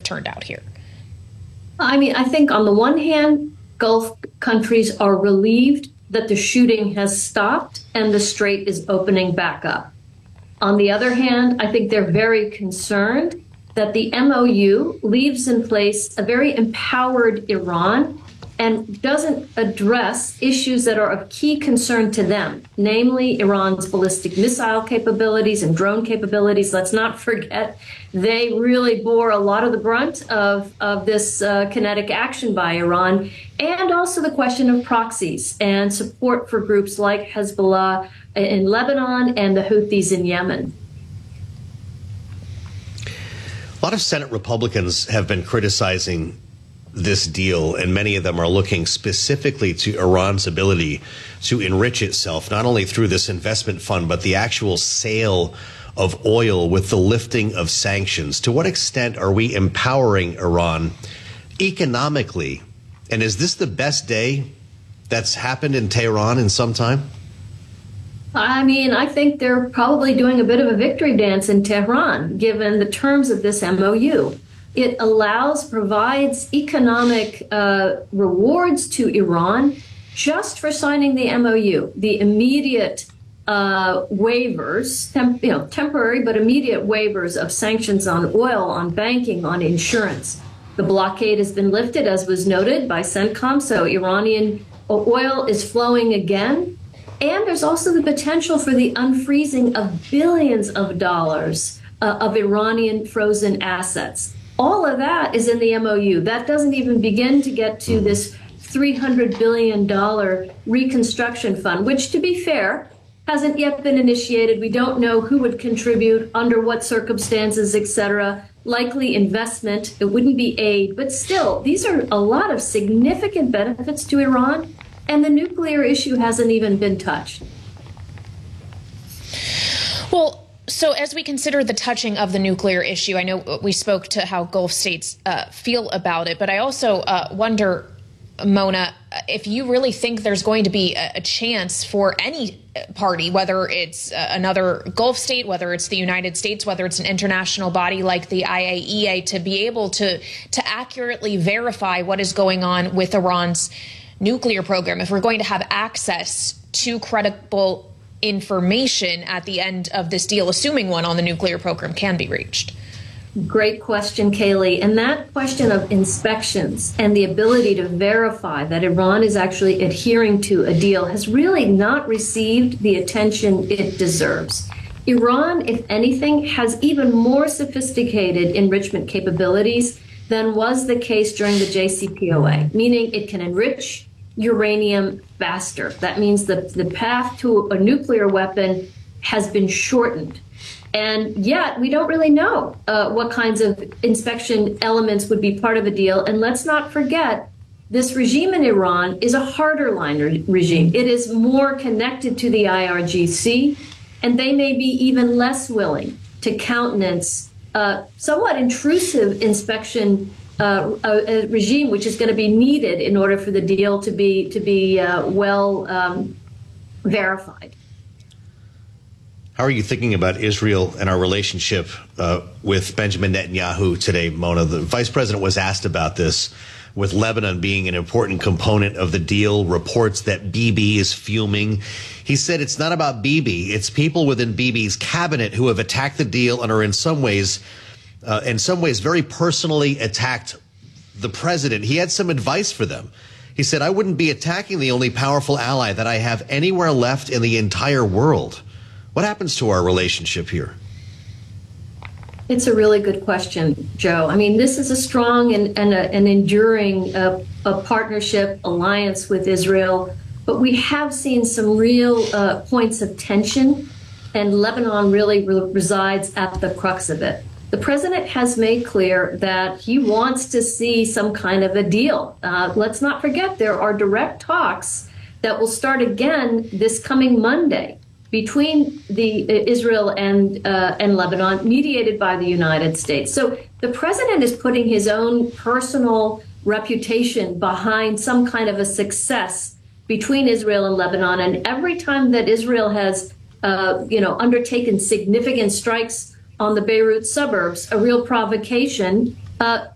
turned out here? I mean, I think on the one hand, Gulf countries are relieved that the shooting has stopped and the strait is opening back up. On the other hand, I think they're very concerned that the MOU leaves in place a very empowered Iran and doesn't address issues that are of key concern to them, namely Iran's ballistic missile capabilities and drone capabilities. Let's not forget they really bore a lot of the brunt of this kinetic action by Iran, and also the question of proxies and support for groups like Hezbollah in Lebanon and the Houthis in Yemen. A lot of Senate Republicans have been criticizing this deal, and many of them are looking specifically to Iran's ability to enrich itself, not only through this investment fund, but the actual sale of oil with the lifting of sanctions. To what extent are we empowering Iran economically? And is this the best day that's happened in Tehran in some time? I mean, I think they're probably doing a bit of a victory dance in Tehran, given the terms of this MOU. It provides economic rewards to Iran just for signing the MOU. The immediate waivers, temporary but immediate waivers of sanctions on oil, on banking, on insurance. The blockade has been lifted, as was noted by CENTCOM, so Iranian oil is flowing again. And there's also the potential for the unfreezing of billions of dollars of Iranian frozen assets. All of that is in the MOU. That doesn't even begin to get to this $300 billion reconstruction fund, which, to be fair, hasn't yet been initiated. We don't know who would contribute, under what circumstances, et cetera. Likely investment. It wouldn't be aid. But still, these are a lot of significant benefits to Iran. And the nuclear issue hasn't even been touched. Well, so as we consider the touching of the nuclear issue, I know we spoke to how Gulf states feel about it, but I also wonder, Mona, if you really think there's going to be a chance for any party, whether it's another Gulf state, whether it's the United States, whether it's an international body like the IAEA, to be able to accurately verify what is going on with Iran's nuclear program, if we're going to have access to credible information at the end of this deal, assuming one on the nuclear program can be reached? Great question, Kayleigh. And that question of inspections and the ability to verify that Iran is actually adhering to a deal has really not received the attention it deserves. Iran, if anything, has even more sophisticated enrichment capabilities than was the case during the JCPOA, meaning it can enrich uranium faster. That means the path to a nuclear weapon has been shortened. And yet we don't really know what kinds of inspection elements would be part of a deal. And let's not forget, this regime in Iran is a harder line regime. It is more connected to the IRGC, and they may be even less willing to countenance somewhat intrusive inspection a regime which is going to be needed in order for the deal to be well verified. How are you thinking about Israel and our relationship with Benjamin Netanyahu today, Mona? The vice president was asked about this, with Lebanon being an important component of the deal. Reports that Bibi is fuming. He said it's not about Bibi. It's people within Bibi's cabinet who have attacked the deal and are in some ways very personally attacked the president. He had some advice for them. He said, I wouldn't be attacking the only powerful ally that I have anywhere left in the entire world. What happens to our relationship here? It's a really good question, Joe. I mean, this is a strong and an enduring partnership, alliance with Israel, but we have seen some real points of tension, and Lebanon really resides at the crux of it. The president has made clear that he wants to see some kind of a deal. Let's not forget, there are direct talks that will start again this coming Monday between Israel and Lebanon, mediated by the United States. So the president is putting his own personal reputation behind some kind of a success between Israel and Lebanon. And every time that Israel has, undertaken significant strikes on the Beirut suburbs, a real provocation,